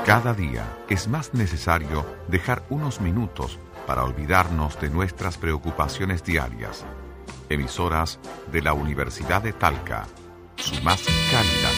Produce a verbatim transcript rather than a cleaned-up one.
Cada día es más necesario dejar unos minutos para olvidarnos de nuestras preocupaciones diarias. Emisoras de la Universidad de Talca, su más cálida